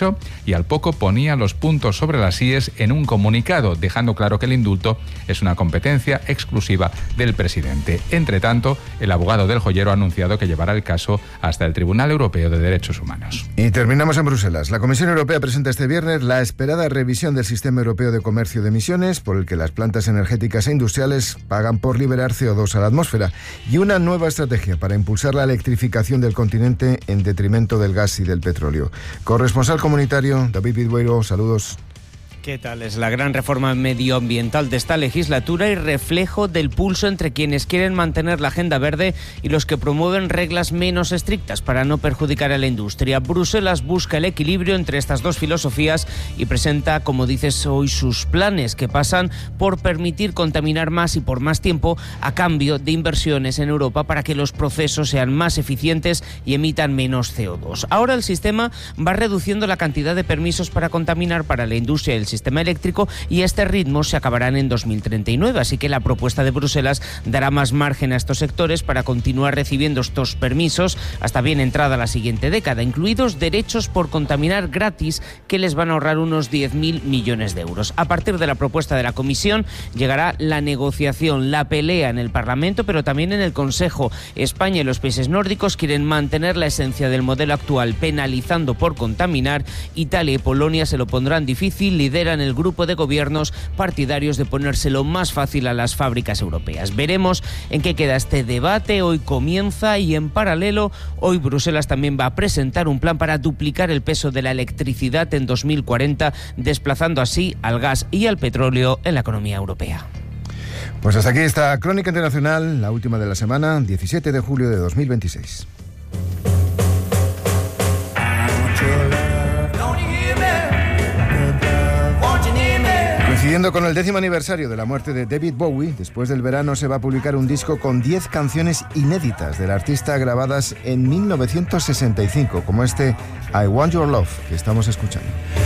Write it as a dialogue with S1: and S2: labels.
S1: 2018 y al poco ponía los puntos sobre las íes en un comunicado, dejando claro que el indulto es una competencia exclusiva del presidente. Entre tanto, el abogado del joyero ha anunciado que llevará el caso hasta el Tribunal Europeo de Derechos Humanos.
S2: Y terminamos en Bruselas. La Comisión Europea presenta este viernes la esperada revisión del Sistema Europeo de Comercio de Emisiones, por el que las plantas energéticas e industriales pagan por liberar CO2 a la atmósfera, y una nueva estrategia para impulsar la electrificación del continente en detrimento del gas y del petróleo. Corresponsal comunitario David Vidueiro, saludos.
S3: ¿Qué tal? Es la gran reforma medioambiental de esta legislatura y reflejo del pulso entre quienes quieren mantener la agenda verde y los que promueven reglas menos estrictas para no perjudicar a la industria. Bruselas busca el equilibrio entre estas dos filosofías y presenta, como dices hoy, sus planes que pasan por permitir contaminar más y por más tiempo a cambio de inversiones en Europa para que los procesos sean más eficientes y emitan menos CO2. Ahora el sistema va reduciendo la cantidad de permisos para contaminar para la industria y el sistema eléctrico, y este ritmo se acabarán en 2039, así que la propuesta de Bruselas dará más margen a estos sectores para continuar recibiendo estos permisos hasta bien entrada la siguiente década, incluidos derechos por contaminar gratis que les van a ahorrar unos 10.000 millones de euros. A partir de la propuesta de la Comisión llegará la negociación, la pelea en el Parlamento, pero también en el Consejo. España y los países nórdicos quieren mantener la esencia del modelo actual, penalizando por contaminar. Italia y Polonia se lo pondrán difícil, lideran el grupo de gobiernos partidarios de ponérselo más fácil a las fábricas europeas. Veremos en qué queda este debate. Hoy comienza y en paralelo, hoy Bruselas también va a presentar un plan para duplicar el peso de la electricidad en 2040, desplazando así al gas y al petróleo en la economía europea.
S2: Pues hasta aquí esta Crónica Internacional, la última de la semana, 17 de julio de 2026. Coincidiendo con el 10º aniversario de la muerte de David Bowie, después del verano se va a publicar un disco con 10 canciones inéditas del artista grabadas en 1965, como este I Want Your Love que estamos escuchando.